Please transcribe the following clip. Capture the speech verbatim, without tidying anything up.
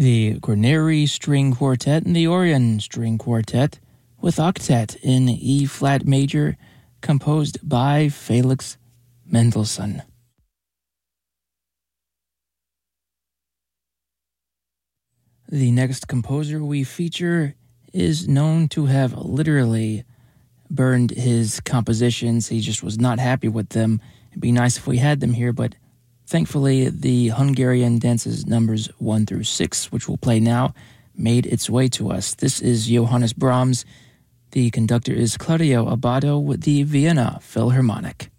the Guarneri String Quartet and the Orion String Quartet with Octet in E-flat major, composed by Felix Mendelssohn. The next composer we feature is known to have literally burned his compositions. He just was not happy with them. It'd be nice if we had them here, but thankfully the Hungarian dances numbers one through six, which we'll play now, made its way to us. This is Johannes Brahms. The conductor is Claudio Abbado with the Vienna Philharmonic.